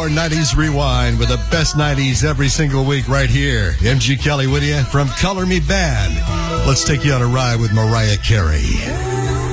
hour 90s Rewind with the best 90s every single week right here. MG Kelly with you from Color Me Bad. Let's take you on a ride with Mariah Carey.